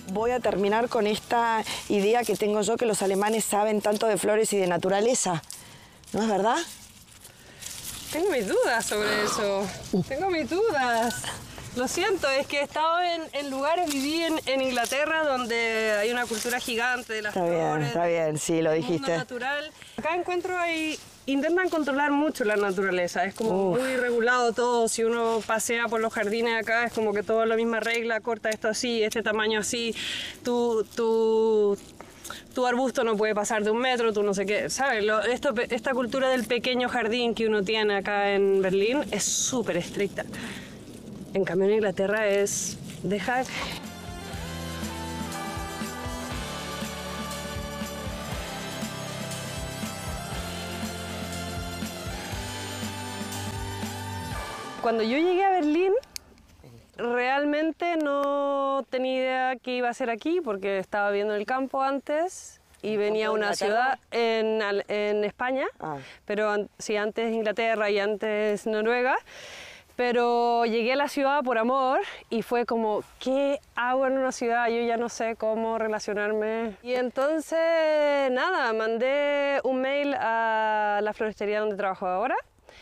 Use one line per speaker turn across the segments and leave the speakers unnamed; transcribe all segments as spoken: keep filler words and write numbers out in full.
voy a terminar con esta idea que tengo yo, que los alemanes saben tanto de flores y de naturaleza. ¿No es verdad?
Tengo mis dudas sobre eso. Uh. Tengo mis dudas. Lo siento, es que he estado en, en lugares, viví en, en Inglaterra, donde hay una cultura gigante de las
está
flores.
Está bien, está bien, sí, lo dijiste.
Mundo natural. Acá encuentro ahí, intentan controlar mucho la naturaleza, es como Uf. muy regulado todo. Si uno pasea por los jardines acá, es como que todo la misma regla, corta esto así, este tamaño así, tú... tú tu arbusto no puede pasar de un metro, tú no sé qué, ¿sabes? Lo, esto, esta cultura del pequeño jardín que uno tiene acá en Berlín es súper estricta. En cambio en Inglaterra es dejar... Cuando yo llegué a Berlín, realmente no tenía idea que iba a ser aquí, porque estaba viendo el campo antes y venía a una ciudad en, en España, ah. pero sí, antes Inglaterra y antes Noruega. Pero llegué a la ciudad por amor y fue como, ¿qué hago en una ciudad? Yo ya no sé cómo relacionarme. Y entonces, nada, mandé un mail a la floristería donde trabajo ahora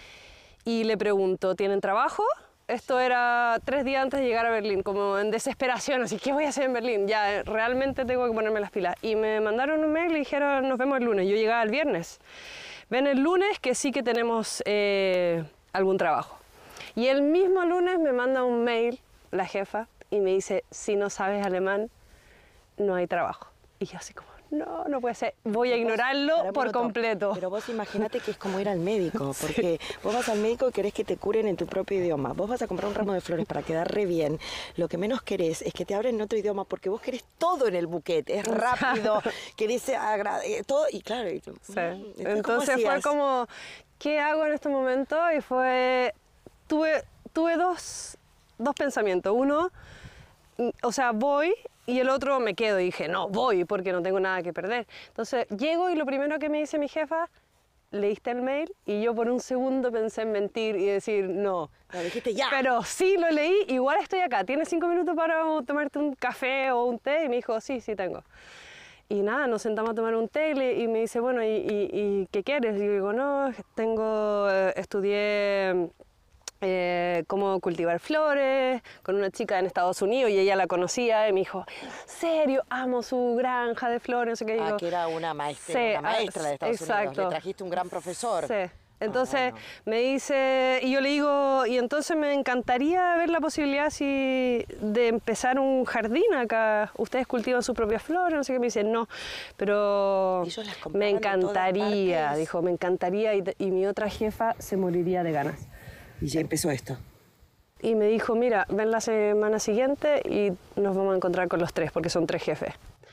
y le pregunto, ¿tienen trabajo? Esto era tres días antes de llegar a Berlín, como en desesperación, así, ¿qué voy a hacer en Berlín? Ya, realmente tengo que ponerme las pilas. Y me mandaron un mail y dijeron, nos vemos el lunes. Yo llegaba el viernes. Ven el lunes que sí que tenemos eh, algún trabajo. Y el mismo lunes me manda un mail la jefa y me dice, si no sabes alemán, no hay trabajo. Y yo así como, no, no puede ser, voy a ignorarlo vos, por minuto, completo.
Pero vos imagínate que es como ir al médico, porque sí. vos vas al médico y querés que te curen en tu propio idioma. Vos vas a comprar un ramo de flores para quedar re bien. Lo que menos querés es que te abren en otro idioma, porque vos querés todo en el buquet. Es rápido, que dice todo, y claro. Y,
sí. Entonces fue como, ¿qué hago en este momento? Y fue, tuve, tuve dos, dos pensamientos. Uno, o sea, voy, y el otro me quedo y dije, no, voy porque no tengo nada que perder. Entonces llego y lo primero que me dice mi jefa, ¿leíste el mail? Y yo por un segundo pensé en mentir y decir, no.
Lo dijiste ya.
Pero sí lo leí, igual estoy acá. ¿Tienes cinco minutos para tomarte un café o un té? Y me dijo, sí, sí tengo. Y nada, nos sentamos a tomar un té y me dice, bueno, ¿y, y, y qué quieres? Y yo digo, no, tengo, estudié... Eh, cómo cultivar flores con una chica en Estados Unidos y ella la conocía y me dijo, serio, amo su granja de flores, no sé qué.
Ah,
digo,
que era una maestra,
sí,
una maestra de Estados
exacto.
Unidos, le trajiste un gran profesor.
Sí. Entonces
ah, bueno.
me dice, y yo le digo, y entonces me encantaría ver la posibilidad si, de empezar un jardín acá. Ustedes cultivan sus propias flores, no sé qué. Me dicen, no, pero me encantaría, dijo, me encantaría. Y, y mi otra jefa se moriría de ganas.
Y ya empezó esto.
Y me dijo, mira, ven la semana siguiente y nos vamos a encontrar con los tres, porque son tres jefes.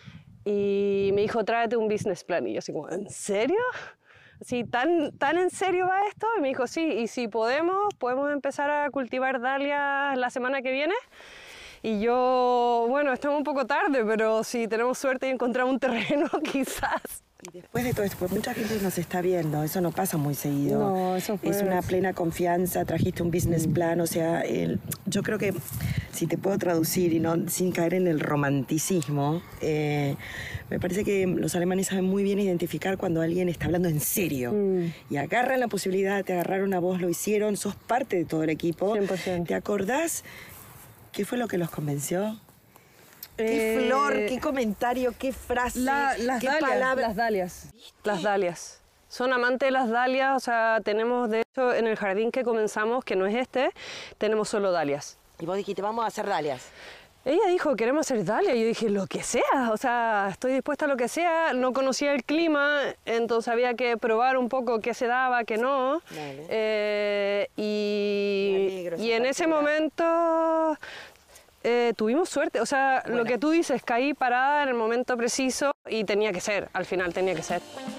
Y me dijo, tráete un business plan. Y yo así como, ¿en serio? ¿Sí, tan, ¿Tan en serio va esto? Y me dijo, sí, y si podemos, podemos empezar a cultivar dalias la semana que viene. Y yo, bueno, estamos un poco tarde, pero si tenemos suerte y encontramos un terreno, quizás.
Y después de todo esto, porque mucha gente nos está viendo, eso no pasa muy seguido.
No, eso fue...
Es una plena confianza, trajiste un business plan, o sea, el, yo creo que si te puedo traducir y no sin caer en el romanticismo, eh, me parece que los alemanes saben muy bien identificar cuando alguien está hablando en serio. Mm. Y agarran la posibilidad, te agarraron a vos, lo hicieron, sos parte de todo el equipo.
cien por ciento.
¿Te acordás qué fue lo que los convenció? Qué eh, flor, qué comentario, qué frase,
la, las
qué
dalias,
palabras.
Las dalias, ¿viste? Las dalias. Son amantes de las dalias, o sea, tenemos, de hecho, en el jardín que comenzamos, que no es este, tenemos solo dalias.
Y vos dijiste, vamos a hacer dalias.
Ella dijo, queremos hacer dalias, y yo dije, lo que sea, o sea, estoy dispuesta a lo que sea. No conocía el clima, entonces había que probar un poco qué se daba, qué no.
Vale.
Eh, y, y en ese momento... Eh, tuvimos suerte, o sea, bueno. Lo que tú dices, caí parada en el momento preciso y tenía que ser, al final tenía que ser.